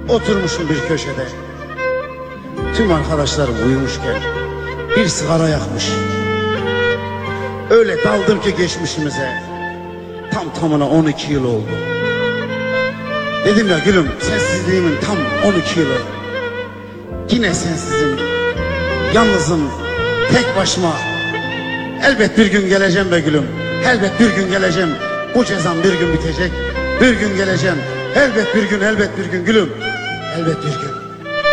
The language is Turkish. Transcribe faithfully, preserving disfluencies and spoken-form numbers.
Oturmuşum bir köşede. Tüm arkadaşlarım uyumuşken bir sigara yakmış. Öyle daldım ki geçmişimize. Tam tamına on iki yıl oldu. Dedim ya gülüm, sensizliğimin tam on iki yılı. Yine sensizim, yalnızım, tek başıma. Elbet bir gün geleceğim be gülüm. Elbet bir gün geleceğim. Bu cezam bir gün bitecek. Bir gün geleceğim. Elbet bir gün, elbet bir gün gülüm. Elbet bir gün.